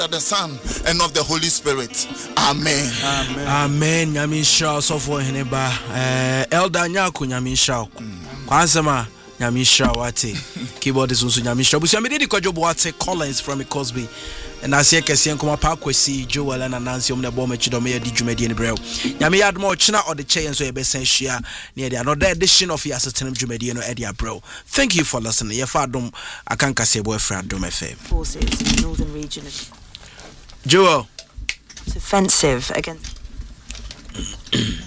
of the Son, and of the Holy Spirit. Amen. Amen. Yamin Shao so for Heneba. Elder Nyaku Yamin Shao. Kwansama Yamin Shao Wate. Keyboard is also Yamin Shao. But I'm ready to go to Collins from Cosby. And I see Kasian Kuma Parkwesi, Joel and Nancy on the bomb at Chidomea di Jumedi and Braille. Yami had more China or the chains so a bessentia near the another edition of Yasatin Jumediano Edia Bro. Thank you for listening. Your father, I can't say boyfriend, do my favor. Forces in the northern region of Joel. It's offensive against.